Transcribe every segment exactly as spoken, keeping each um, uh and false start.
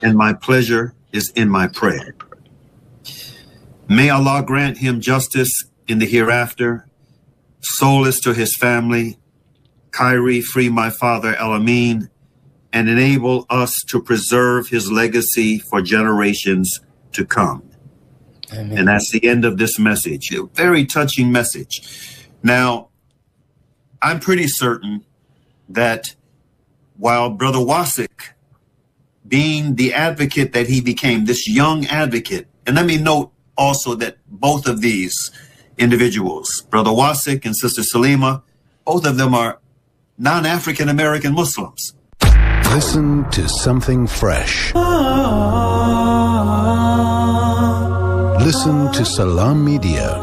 and my pleasure is in my prayer. May Allah grant him justice in the hereafter, solace to his family, Kyrie free my father Al-Amin, and enable us to preserve his legacy for generations to come. Amen. And that's the end of this message. A very touching message. Now, I'm pretty certain that while Brother Wasik, being the advocate that he became, this young advocate, and let me note also that both of these individuals, Brother Wasik and Sister Salima, both of them are non-African American Muslims. Listen to something fresh. Listen to Salam Media.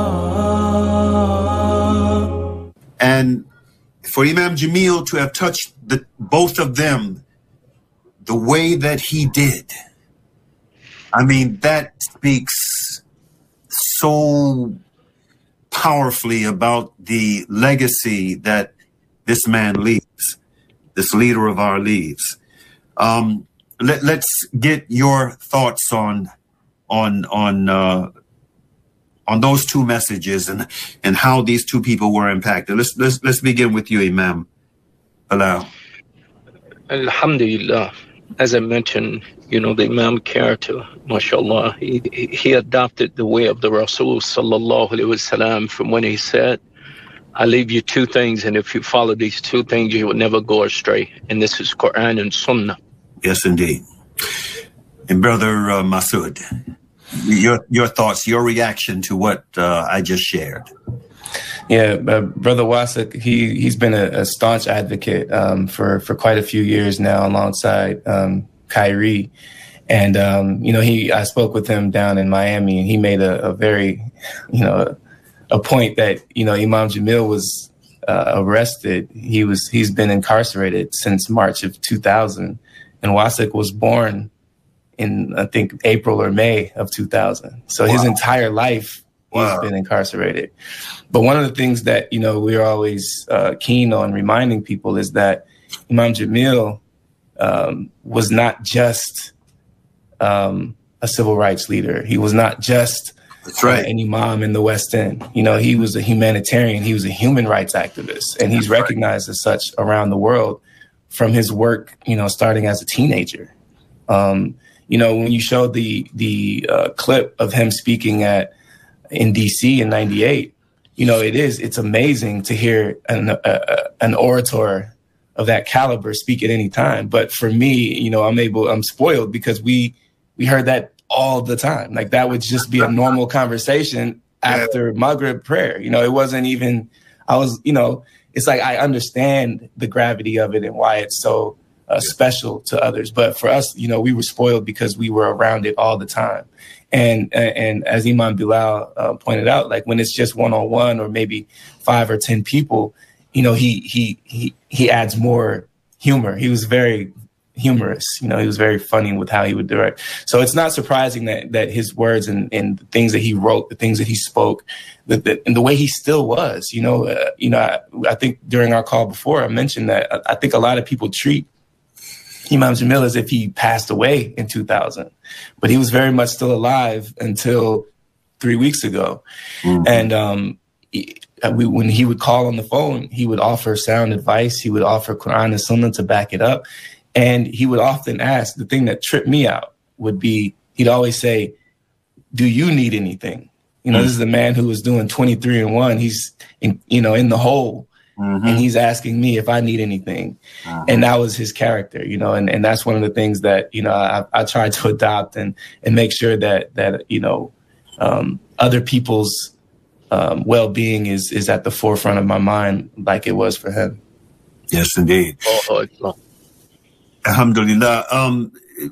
And for Imam Jamil to have touched the, both of them the way that he did, I mean, that speaks so powerfully about the legacy that this man leaves, this leader of our leaves. Um, let, let's get your thoughts on on on uh, on those two messages and and how these two people were impacted. Let's let's let's begin with you, Imam Bilal. Alhamdulillah. As I mentioned, you know, the Imam character, mashallah, he, he adopted the way of the Rasul sallallahu alaihi wasallam from when he said, I leave you two things, and if you follow these two things, you will never go astray. And this is Quran and Sunnah. Yes, indeed. And Brother uh, Masood, your your thoughts, your reaction to what uh, I just shared. Yeah, uh, Brother Wasik, he, he's been a, a staunch advocate um, for, for quite a few years now alongside um, Kyrie. And, um, you know, he I spoke with him down in Miami, and he made a, a very, you know, a, a point that, you know, Imam Jamil was uh, arrested. He was he's been incarcerated since March of two thousand. And Wasik was born in, I think, April or May of two thousand. So wow. His entire life, he's wow. been incarcerated. But one of the things that, you know, we're always uh, keen on reminding people is that Imam Jamil um, was not just um, a civil rights leader. He was not just That's right. uh, an imam in the West End. You know, he was a humanitarian. He was a human rights activist. And he's That's recognized right. as such around the world from his work, you know, starting as a teenager. Um, you know, when you showed the, the uh, clip of him speaking at in D C in ninety-eight, you know, it is, it's amazing to hear an, uh, an orator of that caliber speak at any time. But for me, you know, I'm able, I'm spoiled because we, we heard that all the time. Like that would just be a normal conversation after Maghrib prayer. You know, it wasn't even, I was, you know, it's like, I understand the gravity of it and why it's so uh, special to others. But for us, you know, we were spoiled because we were around it all the time. And and as Imam Bilal uh, pointed out, like when it's just one on one or maybe five or ten people, you know, he he he he adds more humor. He was very humorous. You know, he was very funny with how he would direct. So it's not surprising that that his words and, and the things that he wrote, the things that he spoke, the, the, and the way he still was. You know, uh, you know, I, I think during our call before I mentioned that I, I think a lot of people treat Imam Jamil as if he passed away in two thousand, but he was very much still alive until three weeks ago. Mm-hmm. And um, he, we, when he would call on the phone, he would offer sound advice. He would offer Quran and Sunnah to back it up. And he would often ask, the thing that tripped me out would be, he'd always say, do you need anything? You know, mm-hmm. This is the man who was doing twenty-three and one. He's, in, you know, in the hole. Mm-hmm. And he's asking me if I need anything. Uh-huh. And that was his character, you know, and, and that's one of the things that, you know, I, I tried to adopt and, and make sure that, that, you know, um, other people's um, well-being is, is at the forefront of my mind like it was for him. Yes, indeed. Oh, oh, Alhamdulillah. Um,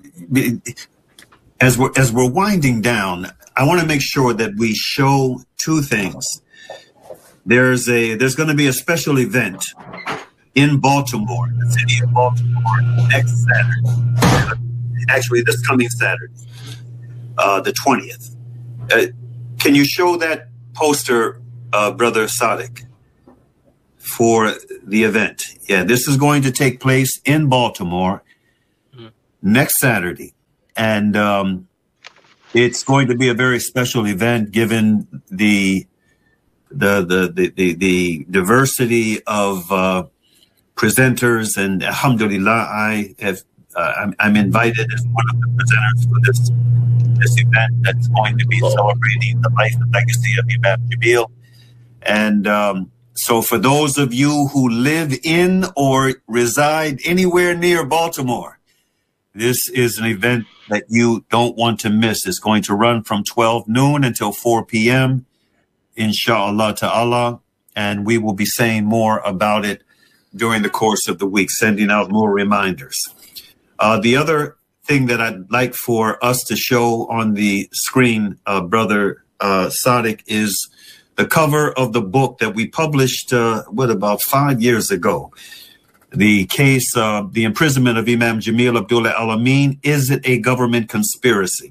as we're, as we're winding down, I want to make sure that we show two things. There's a there's going to be a special event in Baltimore, the city of Baltimore, next Saturday. Actually, this coming Saturday, uh, the twentieth. Uh, can you show that poster, uh, Brother Sadiq, for the event? Yeah, this is going to take place in Baltimore mm. next Saturday. and um, it's going to be a very special event given the the the the, the, the diversity of uh, presenters. And alhamdulillah, I have uh, I'm, I'm invited as one of the presenters for this this event that's going to be celebrating the life and legacy of Imam Jamil. And um, so for those of you who live in or reside anywhere near Baltimore, this is an event that you don't want to miss. It's going to run from twelve noon until four p.m., inshallah ta'ala, and we will be saying more about it during the course of the week, sending out more reminders. Uh, the other thing that I'd like for us to show on the screen, uh, Brother uh, Sadiq, is the cover of the book that we published, uh, what, about five years ago. The case, uh, the imprisonment of Imam Jamil Abdullah Al-Amin, Is It a Government Conspiracy?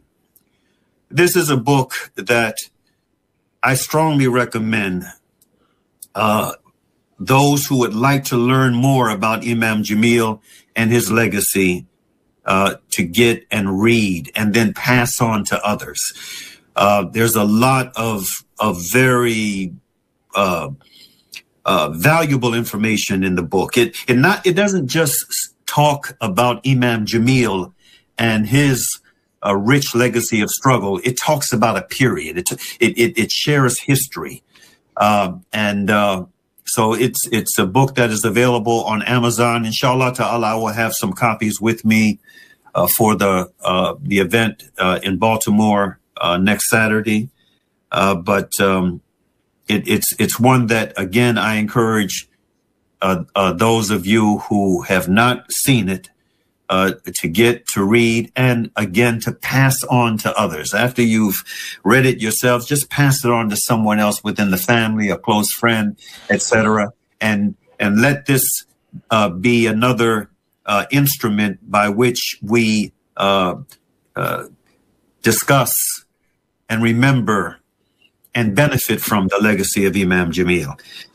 This is a book that I strongly recommend uh, those who would like to learn more about Imam Jamil and his legacy uh, to get and read and then pass on to others. Uh, there's a lot of, of very uh, uh, valuable information in the book. It, it, not, it doesn't just talk about Imam Jamil and his a rich legacy of struggle. It talks about a period. It it it, it shares history, uh, and uh, so it's it's a book that is available on Amazon. Inshallah ta'ala, I will have some copies with me uh, for the uh, the event uh, in Baltimore uh, next Saturday. Uh, but um, it, it's it's one that, again, I encourage uh, uh, those of you who have not seen it Uh, to get, to read, and again, to pass on to others. After you've read it yourself, just pass it on to someone else within the family, a close friend, et cetera. And, and let this uh, be another uh, instrument by which we uh, uh, discuss and remember and benefit from the legacy of Imam Jamil.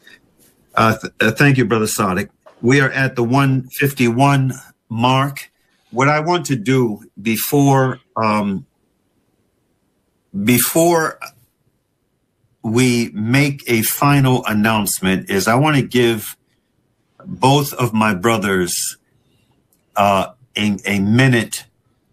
Uh, th- uh, thank you, Brother Sadiq. We are at the one fifty-one mark. What I want to do before um, before we make a final announcement is I want to give both of my brothers uh, a, a minute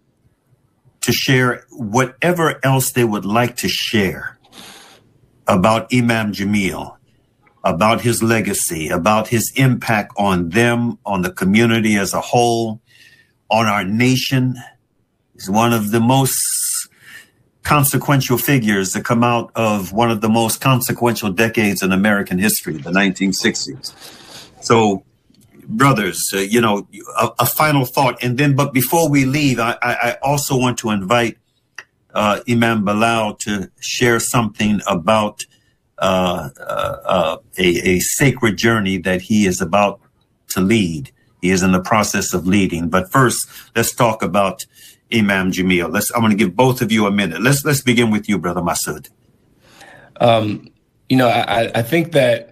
to share whatever else they would like to share about Imam Jamil, about his legacy, about his impact on them, on the community as a whole, on our nation. He's one of the most consequential figures to come out of one of the most consequential decades in American history, the nineteen sixties. So, brothers, uh, you know, a, a final thought. And then, but before we leave, I, I also want to invite uh, Imam Bilal to share something about Uh, uh, uh, a, a sacred journey that he is about to lead. He is in the process of leading. But first, let's talk about Imam Jamil. Let's. I'm going to give both of you a minute. Let's let's begin with you, Brother Masood. Um, you know, I, I think that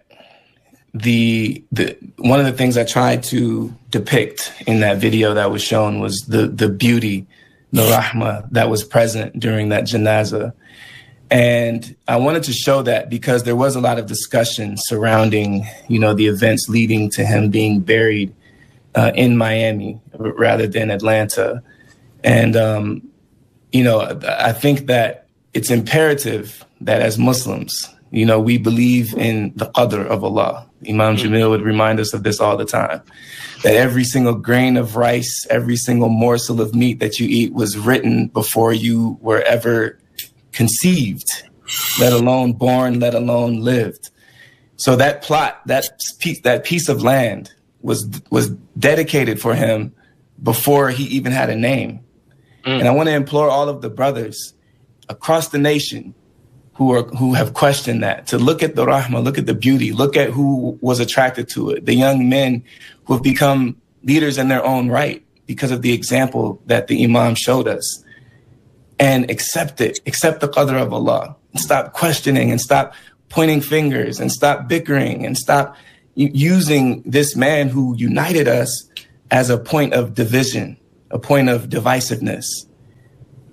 the the one of the things I tried to depict in that video that was shown was the the beauty, the rahmah that was present during that janazah. And I wanted to show that because there was a lot of discussion surrounding, you know, the events leading to him being buried uh, in Miami rather than Atlanta. And, um, you know, I think that it's imperative that as Muslims, you know, we believe in the qadr of Allah. Imam Jamil would remind us of this all the time, that every single grain of rice, every single morsel of meat that you eat was written before you were ever conceived, let alone born, let alone lived. So that plot, that piece, that piece of land was was dedicated for him before he even had a name. Mm. And I want to implore all of the brothers across the nation who are who have questioned that to look at the rahmah, look at the beauty, look at who was attracted to it. The young men who have become leaders in their own right because of the example that the Imam showed us. And accept it, accept the qadr of Allah. Stop questioning and stop pointing fingers and stop bickering and stop using this man who united us as a point of division, a point of divisiveness.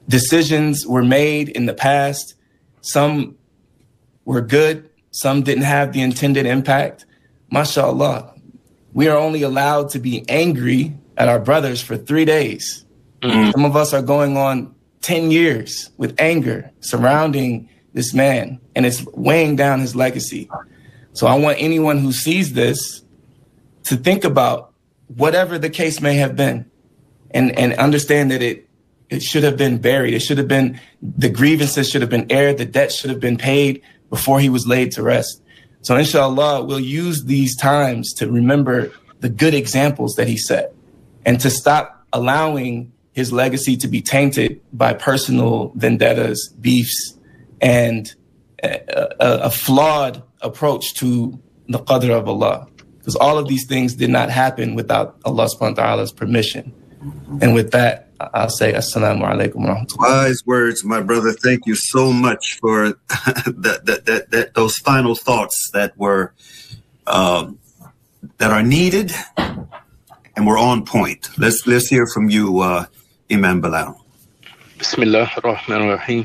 decisions were made in the past. Some were good. Some didn't have the intended impact. MashaAllah, we are only allowed to be angry at our brothers for three days. Mm-hmm. Some of us are going on ten years with anger surrounding this man, and it's weighing down his legacy. So I want anyone who sees this to think about whatever the case may have been, and, and understand that it it should have been buried. It should have been, the grievances should have been aired. The debt should have been paid before he was laid to rest. So inshallah, we'll use these times to remember the good examples that he set, and to stop allowing his legacy to be tainted by personal vendettas, beefs, and a, a, a flawed approach to the qadr of Allah. Because all of these things did not happen without Allah subhanahu wa ta'ala's permission. And with that, I'll say assalamu alaikum wa rahmatullah. Wise words, my brother. Thank you so much for that, that, that, that, those final thoughts that were um, that are needed and were on point. Let's let's hear from you, uh, Imam Bilal. Bismillah ar-Rahman ar-Rahim.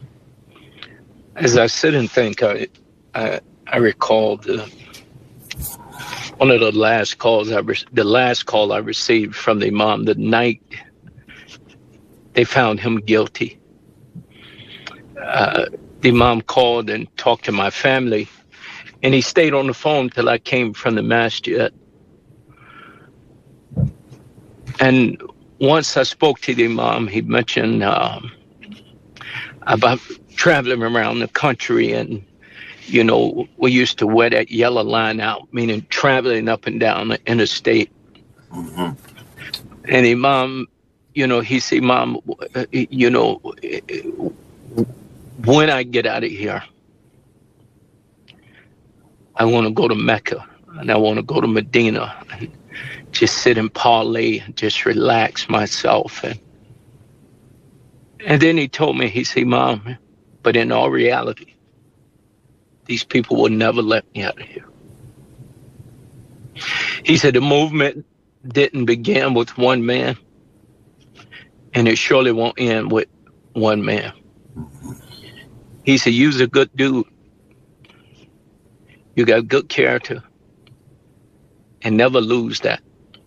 As I sit and think, I I, I recall the one of the last calls I re- the last call I received from the Imam the night they found him guilty. Uh, the Imam called and talked to my family, and he stayed on the phone till I came from the masjid. And once I spoke to the Imam, he mentioned um, about traveling around the country, and you know, we used to wear that yellow line out, meaning traveling up and down the interstate. Mm-hmm. And Imam, you know, he said, Imam, you know, when I get out of here, I want to go to Mecca, and I want to go to Medina, and just sit and parlay, and just relax myself. And, and then he told me, he said, Mom, but in all reality, these people will never let me out of here. He said, the movement didn't begin with one man, and it surely won't end with one man. He said, you're a good dude. You got good character, and never lose that.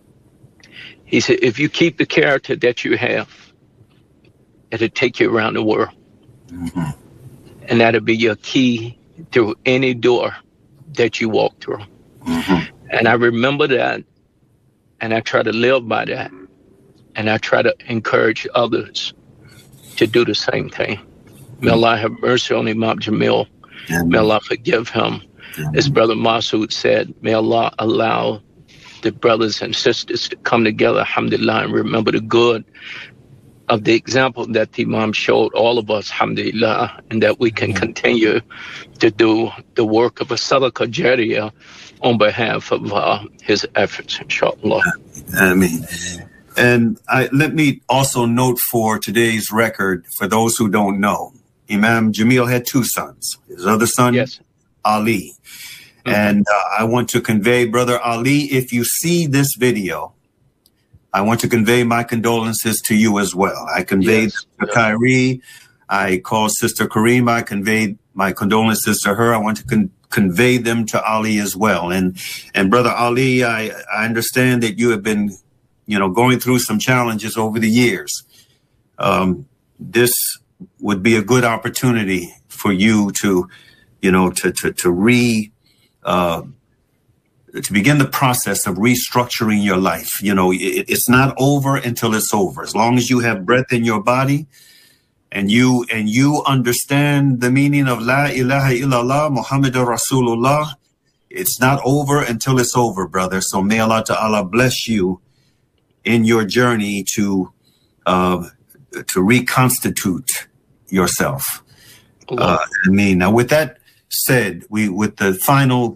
He said, if you keep the character that you have, it'll take you around the world. Mm-hmm. And that'll be your key through any door that you walk through. Mm-hmm. And I remember that, and I try to live by that, and I try to encourage others to do the same thing. Mm-hmm. May Allah have mercy on Imam Jamil. Mm-hmm. May Allah forgive him. Mm-hmm. As Brother Masood said, may Allah allow the brothers and sisters to come together, alhamdulillah, and remember the good of the example that the Imam showed all of us, alhamdulillah, and that we can continue to do the work of a sadaqah jariyah on behalf of uh, his efforts, inshallah. I mean, and I, let me also note for today's record, for those who don't know, Imam Jamil had two sons. His other son, yes. Ali. Mm-hmm. And uh, I want to convey, Brother Ali, if you see this video, I want to convey my condolences to you as well. I conveyed yes. to Kyrie. I called Sister Karima. I conveyed my condolences to her. I want to con- convey them to Ali as well. And and Brother Ali, I, I understand that you have been, you know, going through some challenges over the years. Um, this would be a good opportunity for you to, you know, to to to re. Uh, to begin the process of restructuring your life. You know, it, it's not over until it's over. As long as you have breath in your body and you and you understand the meaning of La ilaha illallah Muhammadur Rasulullah, it's not over until it's over, brother. So may Allah Ta'ala bless you in your journey to uh, to reconstitute yourself. Uh, I mean, now with that said, we with the final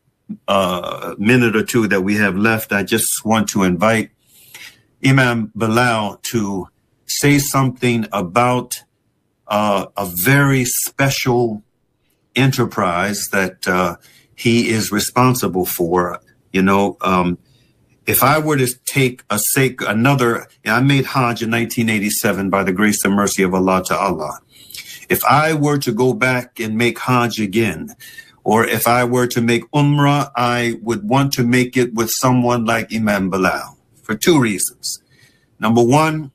uh, minute or two that we have left, I just want to invite Imam Bilal to say something about uh, a very special enterprise that uh, he is responsible for. You know, um, if I were to take a sake, another, I made Hajj in nineteen eighty-seven by the grace and mercy of Allah Ta'ala. If I were to go back and make Hajj again, or if I were to make Umrah, I would want to make it with someone like Imam Bilal for two reasons. Number one,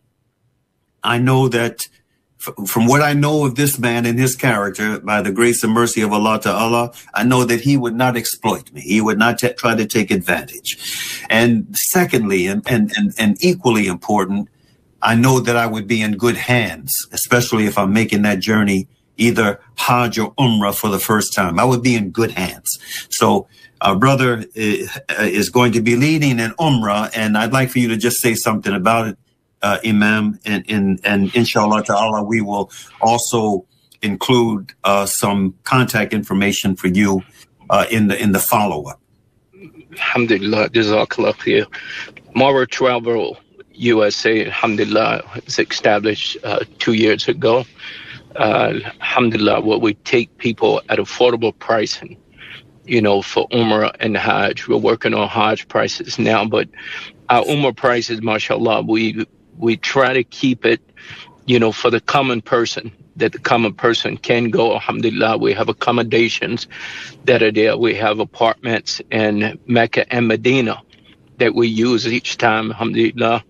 I know that from what I know of this man and his character, by the grace and mercy of Allah Ta'ala, I know that he would not exploit me. He would not t- try to take advantage. And secondly, and, and, and, and equally important, I know that I would be in good hands, especially if I'm making that journey, either Hajj or Umrah for the first time. I would be in good hands. So our brother is going to be leading an Umrah, and I'd like for you to just say something about it, uh, Imam, and, and, and inshallah ta'ala, we will also include uh, some contact information for you uh, in the in the follow-up. Alhamdulillah, Jazakallah khair. Mara Travel U S A, alhamdulillah, was established uh, two years ago. Uh, alhamdulillah, where we take people at affordable pricing, you know, for Umrah and Hajj. We're working on Hajj prices now, but our Umrah prices, mashallah, we we try to keep it, you know, for the common person, that the common person can go. Alhamdulillah, we have accommodations that are there. We have apartments in Mecca and Medina that we use each time, alhamdulillah.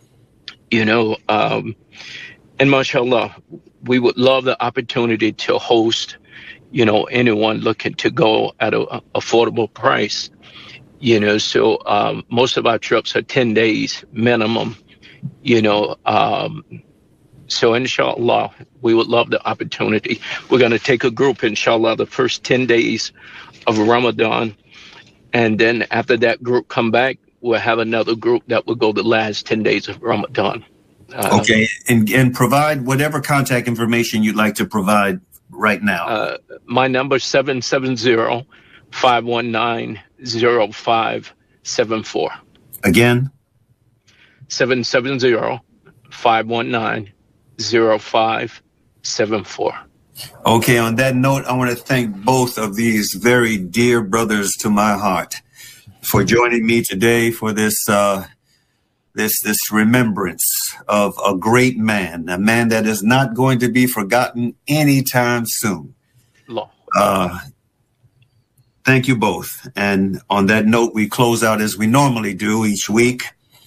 You know, um, and mashallah, we would love the opportunity to host, you know, anyone looking to go at an affordable price. You know, so um, most of our trips are ten days minimum, you know. Um, so inshallah, we would love the opportunity. We're going to take a group, inshallah, the first ten days of Ramadan. And then after that group come back, we'll have another group that will go the last ten days of Ramadan. Uh, okay, and, and provide whatever contact information you'd like to provide right now. Uh, my number is seven seven zero, five one nine, zero five seven four. Again? seven seven zero, five one nine, zero five seven four. Okay, on that note, I want to thank both of these very dear brothers to my heart for joining me today for this uh, this this remembrance of a great man, a man that is not going to be forgotten anytime soon. Uh, thank you both. And on that note, we close out as we normally do each week.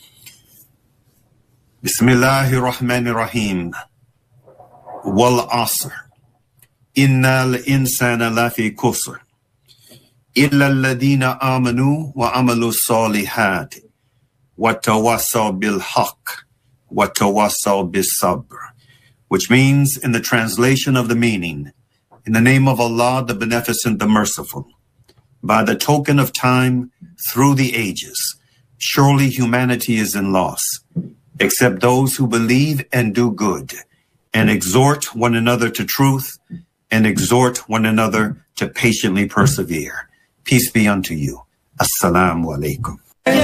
Bismillahir Rahmanir Rahim. Wal Asr. Innal insana lafi kusr. Illa alladhina amanu wa amalu salihat. Wa tawassaw bil haqq. Wa tawassaw bis sabr. Which means, in the translation of the meaning, in the name of Allah, the Beneficent, the Merciful, by the token of time through the ages, surely humanity is in loss, except those who believe and do good, and exhort one another to truth, and exhort one another to patiently persevere. Peace be unto you. Assalamu alaikum.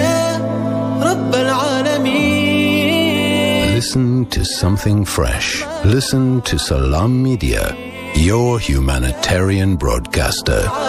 Listen to something fresh. Listen to Salam Media, your humanitarian broadcaster.